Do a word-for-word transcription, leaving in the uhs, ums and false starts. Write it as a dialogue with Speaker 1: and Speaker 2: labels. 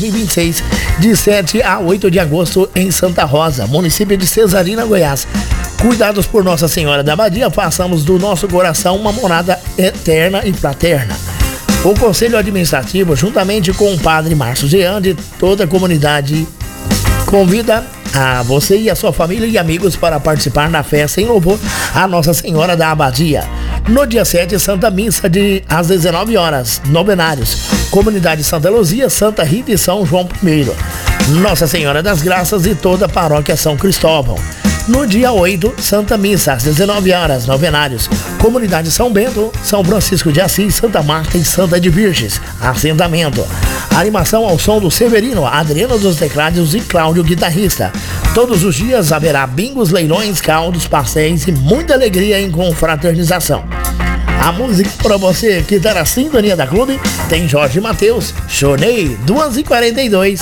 Speaker 1: mil e vinte e seis, de sete a oito de agosto em Santa Rosa, município de Cesarina, Goiás. Cuidados por Nossa Senhora da Abadia, façamos do nosso coração uma morada eterna e fraterna. O Conselho Administrativo, juntamente com o Padre Márcio Jean, de toda a comunidade, convida a você e a sua família e amigos para participar da festa em louvor a Nossa Senhora da Abadia. No dia sete, Santa Missa de às dezenove horas, novenários, Comunidade Santa Luzia, Santa Rita e São João I. Nossa Senhora das Graças e toda a Paróquia São Cristóvão. No dia oito, Santa Missa, às dezenove horas, novenários, Comunidade São Bento, São Francisco de Assis, Santa Marta e Santa de Virges, assentamento. Animação ao som do Severino, Adriano dos teclados e Cláudio, guitarrista. Todos os dias haverá bingos, leilões, caldos, pastéis e muita alegria em confraternização. A música para você que tá na sintonia da Clube tem Jorge Mateus, Chonei, duas e quarenta e dois.